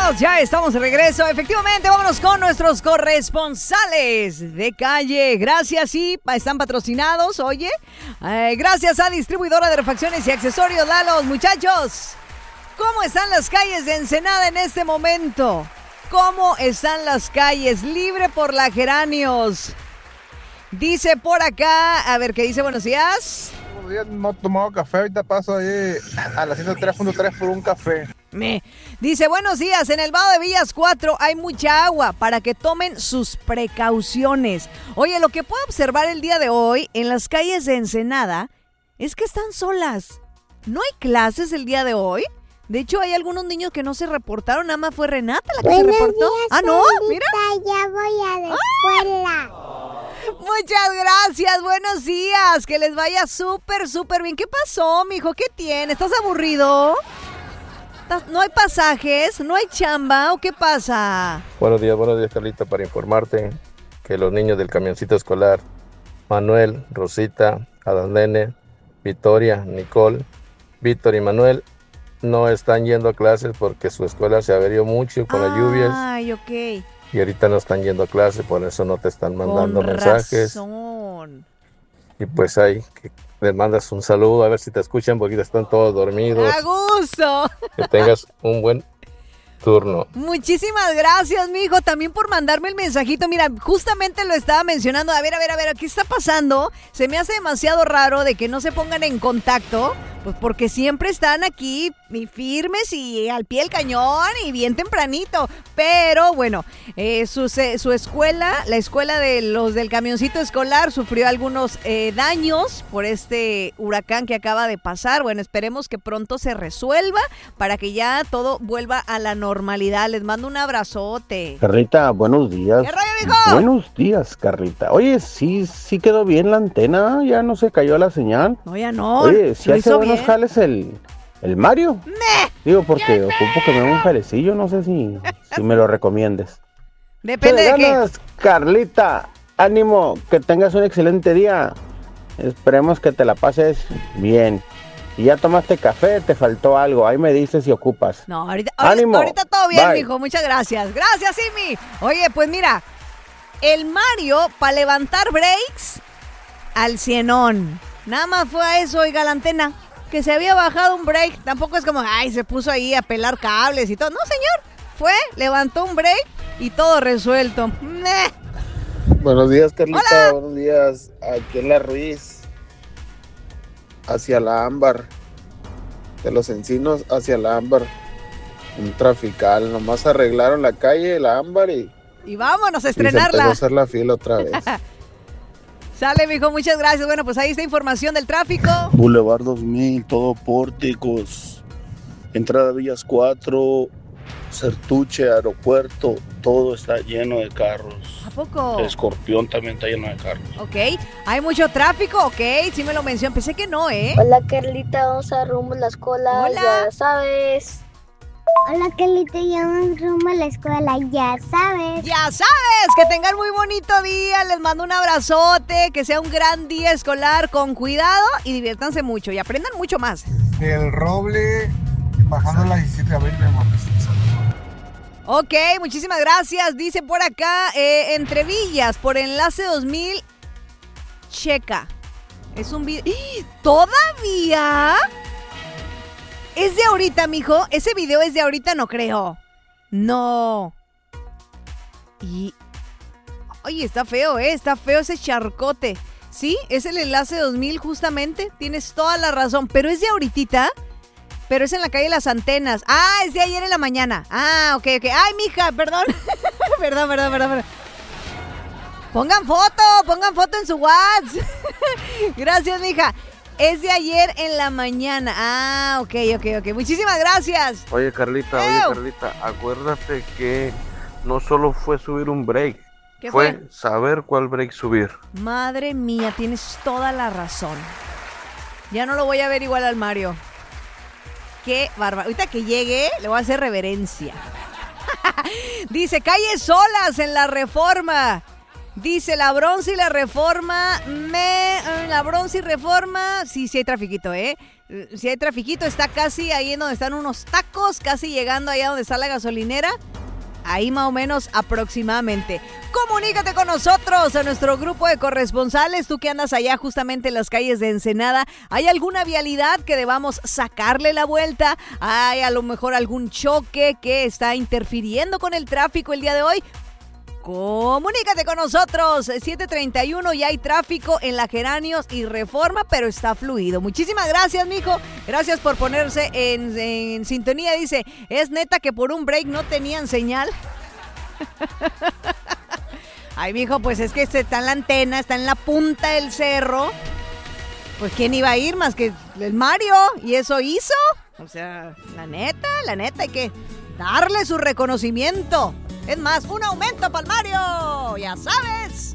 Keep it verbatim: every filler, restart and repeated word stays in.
amigos, ya estamos de regreso. Efectivamente, vámonos con nuestros corresponsales de calle. Gracias y están patrocinados, oye. Eh, gracias a Distribuidora de Refacciones y Accesorios Lalos. Muchachos, ¿cómo están las calles de Ensenada en este momento? ¿Cómo están las calles? Libre por la Geranios. Dice por acá, a ver, ¿qué dice? Buenos días. Buenos días, no he tomado café, ahorita paso ahí a la ciento tres punto tres por un café. Me. Dice, buenos días, en el Vado de Villas cuatro hay mucha agua para que tomen sus precauciones. Oye, lo que puedo observar el día de hoy en las calles de Ensenada es que están solas. No hay clases el día de hoy. De hecho, hay algunos niños que no se reportaron, nada más fue Renata la que Buenos se reportó. Días, ah, no, Carlita, mira. Ya voy a la escuela. ¡Ah! Muchas gracias, buenos días, que les vaya súper, súper bien. ¿Qué pasó, mijo? ¿Qué tiene? ¿Estás aburrido? ¿No hay pasajes? ¿No hay chamba? ¿O qué pasa? Buenos días, buenos días, Carlita, para informarte que los niños del camioncito escolar, Manuel, Rosita, Adalene, Victoria, Nicole, Víctor y Manuel, no están yendo a clases porque su escuela se averió mucho con las lluvias. Ay, ok. Y ahorita no están yendo a clase, por eso no te están mandando Con mensajes. Razón. Y pues ahí, que les mandas un saludo, a ver si te escuchan, porque están todos dormidos. ¡A gusto! Que tengas un buen turno. Muchísimas gracias, mijo, también por mandarme el mensajito. Mira, justamente lo estaba mencionando. A ver, a ver, a ver, ¿qué está pasando? Se me hace demasiado raro de que no se pongan en contacto, pues porque siempre están aquí y firmes y al pie del cañón y bien tempranito. Pero bueno, eh, su, su escuela, la escuela de los del camioncito escolar, sufrió algunos eh, daños por este huracán que acaba de pasar. Bueno, esperemos que pronto se resuelva para que ya todo vuelva a la normalidad. Les mando un abrazote. Carlita, buenos días. ¿Qué rollo, mijo? Buenos días, Carlita. Oye, sí, sí quedó bien la antena, ya no se cayó la señal. No, ya no. Oye, si lo hace hizo buenos bien. jales el, el Mario. ¡Meh! Digo, porque ocupo que me haga un jalecillo, no sé si, si me lo recomiendes. Depende de qué. ganas, Carlita. Ánimo, que tengas un excelente día. Esperemos que te la pases bien. Y ya tomaste café, te faltó algo, ahí me dices si ocupas. No, ahorita, ahorita, ¡Ánimo! ahorita todo bien, Bye. mijo. Muchas gracias. Gracias, Simi. Oye, pues mira, el Mario, para levantar breaks, al cienón. Nada más fue a eso, oiga, la antena. Que se había bajado un break. Tampoco es como, ay, se puso ahí a pelar cables y todo. No, señor. Fue, levantó un break y todo resuelto. Meh. Buenos días, Carlita. Hola. Buenos días. Aquí en la Ruiz, hacia la Ámbar. De los Encinos hacia la Ámbar. Un trafical. Nomás arreglaron la calle, la Ámbar y, Y vámonos a y se empezó estrenarla. a hacer la fila otra vez. Sale, mijo, muchas gracias. Bueno, pues ahí está información del tráfico. Boulevard dos mil, todo pórticos. Entrada Villas cuatro, Certuche, aeropuerto, todo está lleno de carros. ¿A poco? Escorpión también está lleno de carros. Ok, hay mucho tráfico, ok, sí me lo mencionó, pensé que no, ¿eh? Hola, Carlita, vamos a rumbo a la escuela. Hola. Ya sabes. Hola, Carlita, ya vamos rumbo a la escuela. Ya sabes. Ya sabes, que tengan muy bonito día, les mando un abrazote, que sea un gran día escolar con cuidado y diviértanse mucho y aprendan mucho más. Del Roble, bajando la diecisiete de abril, mi amor. Ok, muchísimas gracias, dice por acá, eh, entre Villas, por enlace dos mil, checa, es un video, ¿todavía? ¿Es de ahorita, mijo? Ese video es de ahorita, no creo. No. Y... Oye, está feo, ¿eh? Está feo ese charcote. Sí, es el enlace dos mil justamente. Tienes toda la razón. Pero es de ahorita. Pero es en la calle Las Antenas. Ah, es de ayer en la mañana. Ah, ok, ok. Ay, mija, perdón. perdón, perdón, perdón, perdón. Pongan foto, pongan foto en su WhatsApp. Gracias, mija. Es de ayer en la mañana. Ah, ok, ok, ok. Muchísimas gracias. Oye, Carlita, Ew. oye, Carlita, acuérdate que no solo fue subir un break, ¿Qué fue, fue? saber cuál break subir. Madre mía, tienes toda la razón. Ya no lo voy a ver igual al Mario. Qué bárbaro. Ahorita que llegue, le voy a hacer reverencia. Dice, calles solas en la Reforma. Dice la Bronce y la Reforma, me, la Bronce y Reforma, sí, sí hay trafiquito, ¿eh? Sí hay trafiquito, está casi ahí en donde están unos tacos, casi llegando allá donde está la gasolinera. Ahí más o menos aproximadamente. Comunícate con nosotros a nuestro grupo de corresponsales. Tú que andas allá justamente en las calles de Ensenada. ¿Hay alguna vialidad que debamos sacarle la vuelta? ¿Hay a lo mejor algún choque que está interfiriendo con el tráfico el día de hoy? Comunícate con nosotros, siete treinta y uno, ya hay tráfico en la Geranios y Reforma, pero está fluido. Muchísimas gracias, mijo. Gracias por ponerse en, en sintonía. Dice, ¿es neta que por un break no tenían señal? Ay, mijo, pues es que está en la antena, está en la punta del cerro. Pues ¿quién iba a ir más que el Mario? ¿Y eso hizo? O sea, la neta, la neta, hay que darle su reconocimiento. Es más, un aumento para el Mario, ya sabes.